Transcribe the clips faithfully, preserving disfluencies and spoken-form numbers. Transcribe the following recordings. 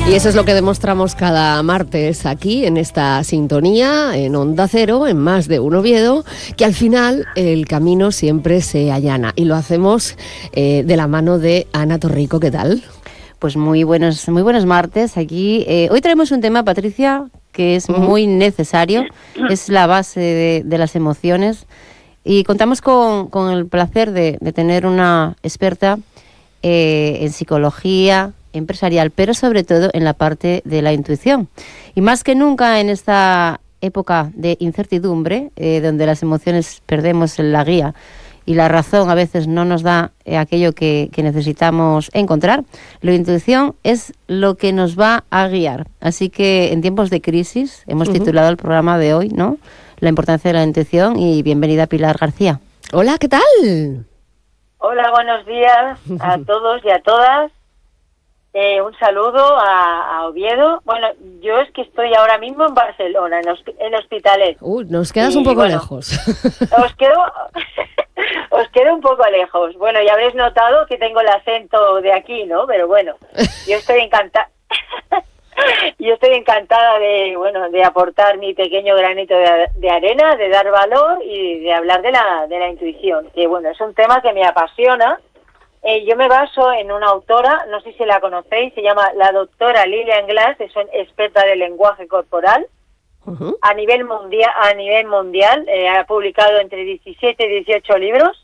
Y eso es lo que demostramos cada martes aquí, en esta sintonía, en Onda Cero, en Más de Un Oviedo, que al final el camino siempre se allana. Y lo hacemos eh, de la mano de Ana Torrico. ¿Qué tal? Pues muy buenos, muy buenos martes aquí. Eh, hoy traemos un tema, Patricia, que es uh-huh. muy necesario. Es la base de, de las emociones. Y contamos con, con el placer de, de tener una experta eh, en psicología empresarial, pero sobre todo en la parte de la intuición. Y más que nunca en esta época de incertidumbre, eh, donde las emociones perdemos la guía y la razón a veces no nos da eh, aquello que, que necesitamos encontrar, la intuición es lo que nos va a guiar. Así que en tiempos de crisis hemos uh-huh. titulado el programa de hoy, ¿no?, la importancia de la intuición. Y bienvenida, Pilar García. Hola, ¿qué tal? Hola, buenos días a todos y a todas. Eh, un saludo a, a Oviedo. Bueno, yo es que estoy ahora mismo en Barcelona, en, hosp- en Hospitalet. Uy, nos quedas y, un poco bueno, lejos. Os quedo, os quedo un poco lejos. Bueno, ya habréis notado que tengo el acento de aquí, ¿no? Pero bueno, yo estoy encantada. Yo estoy encantada de, bueno, de aportar mi pequeño granito de, de arena, de dar valor y de hablar de la, de la intuición. Que bueno, es un tema que me apasiona. Eh, yo me baso en una autora, no sé si la conocéis, se llama la doctora Lillian Glass, es una experta de lenguaje corporal. Uh-huh. A nivel mundial, a nivel mundial eh, ha publicado entre diecisiete y dieciocho libros.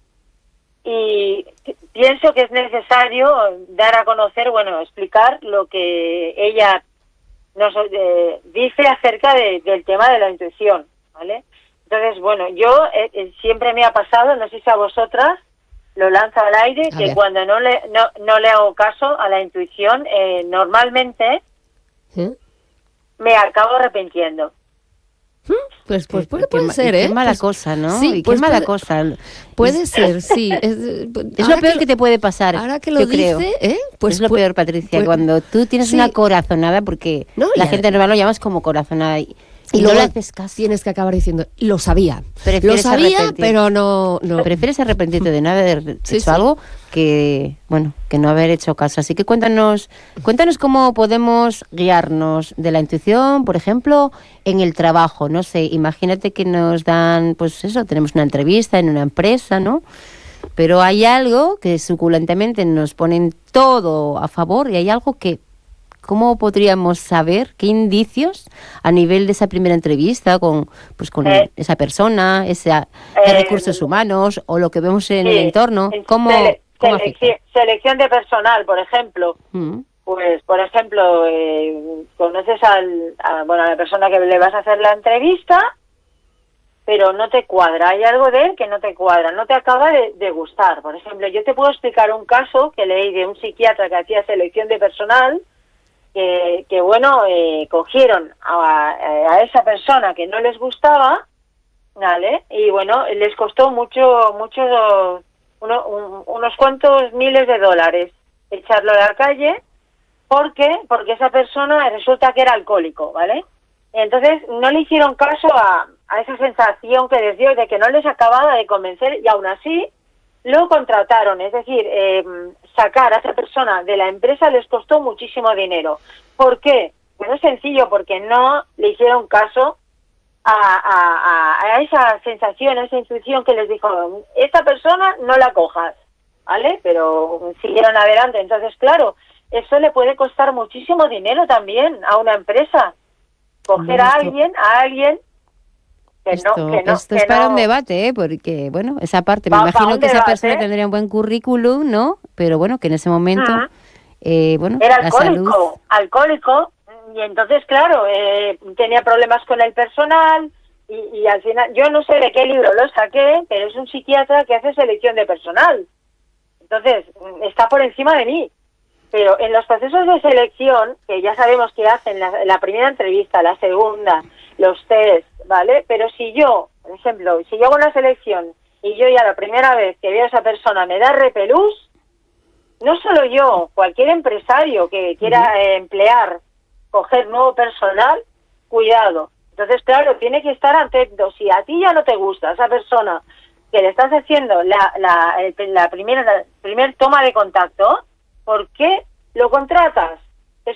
Y pienso que es necesario dar a conocer, bueno, explicar lo que ella nos eh, dice acerca de, del tema de la intuición, ¿vale? Entonces, bueno, yo eh, eh, siempre me ha pasado, no sé si a vosotras, lo lanzo al aire, a que ver. cuando no le no, no le hago caso a la intuición, eh, normalmente ¿sí? me acabo arrepintiendo. Pues, pues puede, puede ser, ¿eh? Qué mala pues, cosa, ¿no? Sí, y pues qué mala puede, cosa. Puede ser, sí. Es, es lo peor que, que te puede pasar, ahora que lo yo dice, creo. ¿eh? Pues es lo pues, peor, Patricia, pues, cuando tú tienes sí. una corazonada, porque no, la ya, gente normal lo llamas como corazonada y, y no le haces caso. Tienes que acabar diciendo, lo sabía. Prefieres lo sabía, pero no, no... Prefieres arrepentirte de no haber sí, hecho sí. algo que, bueno, que no haber hecho caso. Así que cuéntanos, cuéntanos cómo podemos guiarnos de la intuición, por ejemplo, en el trabajo. No sé, imagínate que nos dan, pues eso, tenemos una entrevista en una empresa, ¿no? Pero hay algo que suculentemente nos ponen todo a favor y hay algo que, ¿cómo podríamos saber qué indicios a nivel de esa primera entrevista con, pues, con eh, esa persona, esa, eh, de recursos humanos o lo que vemos en sí, el entorno? ¿Cómo, sele- cómo selección, selección de personal, por ejemplo. Mm. Pues, por ejemplo, eh, conoces al, a, bueno, a la persona que le vas a hacer la entrevista, pero no te cuadra. Hay algo de él que no te cuadra, no te acaba de, de gustar. Por ejemplo, yo te puedo explicar un caso que leí de un psiquiatra que hacía selección de personal, que, que bueno, eh, cogieron a, a esa persona que no les gustaba, ¿vale? Y bueno, les costó mucho, mucho, uno, un, unos cuantos miles de dólares echarlo a la calle. ¿Por qué? Porque esa persona resulta que era alcohólico, ¿vale? Entonces no le hicieron caso a, a esa sensación que les dio de que no les acababa de convencer y aún así lo contrataron. Es decir, eh, sacar a esa persona de la empresa les costó muchísimo dinero. ¿Por qué? Bueno, es sencillo, porque no le hicieron caso a, a, a, a esa sensación, a esa intuición que les dijo, esta persona no la cojas, ¿vale? Pero siguieron adelante. Entonces, claro, eso le puede costar muchísimo dinero también a una empresa. Coger a alguien, a alguien que esto, no... Que no esto que es para no, un debate, ¿eh? Porque, bueno, esa parte, me va, imagino que debate, esa persona tendría un buen currículum, ¿no? Pero bueno, que en ese momento, uh-huh. eh, bueno, era la alcohólico, salud... alcohólico, y entonces, claro, eh, tenía problemas con el personal, y, y al final, yo no sé de qué libro lo saqué, pero es un psiquiatra que hace selección de personal. Entonces, está por encima de mí. Pero en los procesos de selección, que ya sabemos que hacen la, la primera entrevista, la segunda, los test, ¿vale? Pero si yo, por ejemplo, si yo hago una selección y yo ya la primera vez que veo a esa persona me da repelús, no solo yo, cualquier empresario que quiera uh-huh. eh, emplear, coger nuevo personal, cuidado. Entonces, claro, tiene que estar atento. Si a ti ya no te gusta esa persona que le estás haciendo la, la, el, la primera la primer toma de contacto, ¿por qué lo contratas? Eso, eso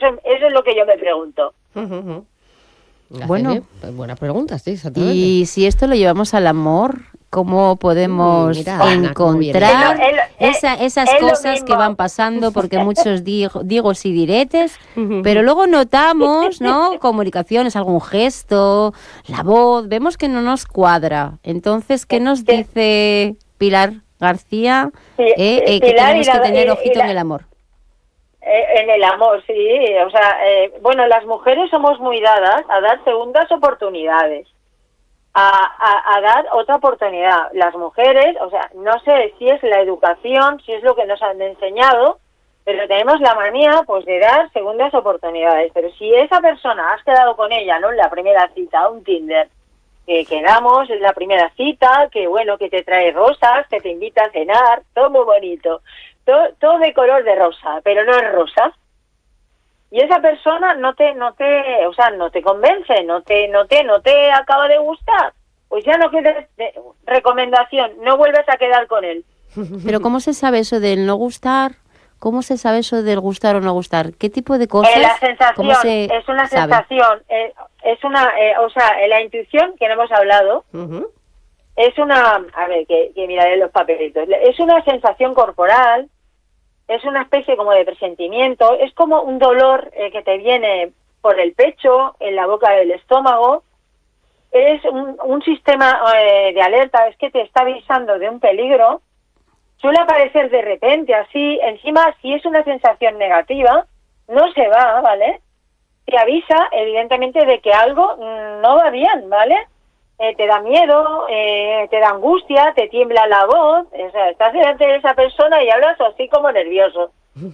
es lo que yo me pregunto. Uh-huh. Bueno, buena pregunta, sí, exactamente. Y si esto lo llevamos al amor, ¿cómo podemos mm, mira, encontrar Ana, el, el, esa, esas es lo cosas mismo. que van pasando? Porque muchos digo, digos y diretes, pero luego notamos, ¿no? Comunicaciones, algún gesto, la voz, vemos que no nos cuadra. Entonces, ¿qué nos dice Pilar García? Sí, eh, eh, Pilar que tenemos la, que tener y, ojito y la, en el amor. Eh, en el amor, sí. O sea, eh, bueno, las mujeres somos muy dadas a dar segundas oportunidades. A, a, a dar otra oportunidad. Las mujeres, o sea, no sé si es la educación, si es lo que nos han enseñado, pero tenemos la manía, pues, de dar segundas oportunidades. Pero si esa persona has quedado con ella, ¿no? En la primera cita, un Tinder, que quedamos en la primera cita, que bueno, que te trae rosas, que te invita a cenar, todo muy bonito, todo, todo de color de rosa, pero no es rosa. Y esa persona no te, no te, o sea, no te convence, no te, no te, no te acaba de gustar, pues ya no quedes, de, recomendación, no vuelves a quedar con él. Pero ¿cómo se sabe eso del no gustar? ¿Cómo se sabe eso del gustar o no gustar? ¿Qué tipo de cosas? Eh, la sensación, se es una sabe? sensación, eh, es una, eh, o sea, la intuición que no hemos hablado, uh-huh. es una, a ver, que, que miraré los papelitos, es una sensación corporal, es una especie como de presentimiento, es como un dolor eh, que te viene por el pecho, en la boca del estómago, es un, un sistema eh, de alerta, es que te está avisando de un peligro, suele aparecer de repente, así, encima si es una sensación negativa, no se va, ¿vale? Te avisa, evidentemente, de que algo mmm, no va bien, ¿vale? Eh, te da miedo, eh, te da angustia, te tiembla la voz, o sea, estás delante de esa persona y hablas así como nervioso.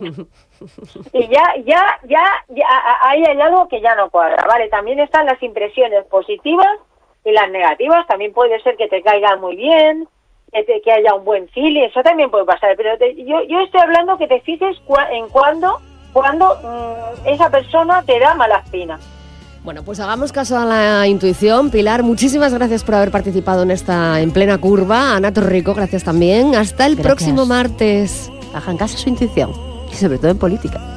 Y ya, ya, ya, ya, ahí hay algo que ya no cuadra, ¿vale? También están las impresiones positivas y las negativas, también puede ser que te caiga muy bien, que, te, que haya un buen feeling, eso también puede pasar, pero te, yo, yo estoy hablando que te fijes cua, en cuando, cuando mmm, esa persona te da mala espina. Bueno, pues hagamos caso a la intuición. Pilar, muchísimas gracias por haber participado en esta En Plena Curva. Ana Torrico, gracias también. Hasta el gracias. próximo martes. Hagan caso a su intuición y sobre todo en política.